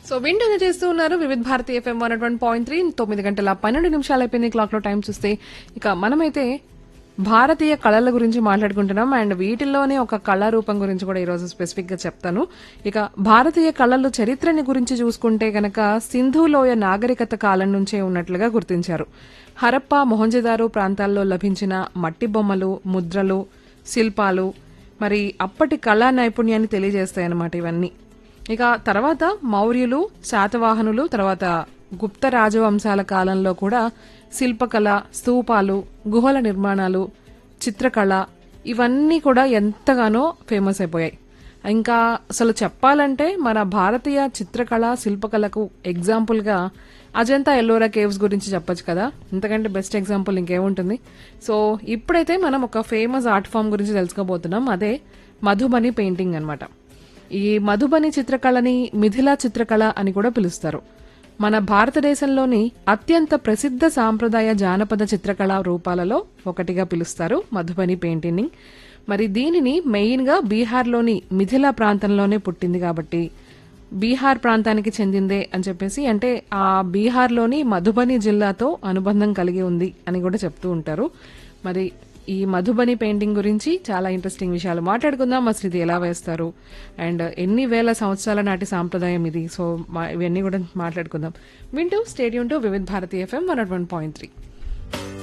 So వింటూనే చేస్తూ ఉన్నారు వివిధ భారతి ఎఫ్ఎం 101.3 9 గంటల 12 నిమిషాలు అయిపోయింది క్లాక్ లో టైం చూస్తే. ఇక మనమైతే భారతీయ కళల గురించి మాట్లాడుకుంటున్నాం అండ్ వీటిల్లోనే ఒక కళారూపం గురించి కూడా ఈరోజు స్పెసిఫిక్ గా చెప్తాను. ఇక భారతీయ కళలు చరిత్రని గురించి చూసుకుంటే గనక సింధులోయ నాగరికత కాలం నుంచే ఉన్నట్లుగా గుర్తించారు. హరప్ప మొహంజదారో ప్రాంతాల్లో లభించిన మట్టి బొమ్మలు, ముద్రలు, శిల్పాలు మరి అప్పటి కళా నైపుణ్యాన్ని తెలియజేస్తాయన్నమాట ఇవన్నీ. ఇక తర్వాత మౌర్యులు, శాతవాహనులు, తర్వాత గుప్త రాజవంశాల కాలంలో కూడా శిల్పకళ, స్తూపాలు, గుహల నిర్మాణాలు, చిత్రకళ ఇవన్నీ కూడా ఎంతగానో ఫేమస్ అయిపోయాయి. ఇంకా అసలు చెప్పాలంటే మన భారతీయ చిత్రకళ, శిల్పకళకు ఎగ్జాంపుల్ గా అజంతా ఎల్లోరా కేవ్స్ గురించి చెప్పొచ్చు కదా. ఇంతకంటే బెస్ట్ ఎగ్జాంపుల్ ఇంకేముంటుంది. సో ఇప్పుడైతే మనం ఒక ఫేమస్ ఆర్ట్ ఫామ్ గురించి తెలుసుకోబోతున్నాం. అదే మధుబని పెయింటింగ్ అన్నమాట. ఈ మధుబని చిత్రకళని మిథిలా చిత్రకళ అని కూడా పిలుస్తారు. మన భారతదేశంలోని అత్యంత ప్రసిద్ధ సాంప్రదాయ జానపద చిత్రకళా రూపాలలో ఒకటిగా పిలుస్తారు మధుబని పెయింటింగ్. మరి దీనిని మెయిన్ గా బీహార్లోని మిథిలా ప్రాంతంలోనే పుట్టింది కాబట్టి బీహార్ ప్రాంతానికి చెందిందే అని చెప్పేసి, అంటే ఆ బీహార్లోని మధుబని జిల్లాతో అనుబంధం కలిగి ఉంది అని కూడా చెప్తూ ఉంటారు. మరి ఈ మధుబని పెయింటింగ్ గురించి చాలా ఇంట్రెస్టింగ్ విషయాలు మాట్లాడుకుందాం. అసలు ఇది ఎలా వేస్తారు అండ్ ఎన్ని వేల సంవత్సరాల నాటి సాంప్రదాయం ఇది. సో ఇవన్నీ కూడా మాట్లాడుకుందాం. వింటూ స్టేడియం టు వివిధ భారతి ఎఫ్ఎం 101.3.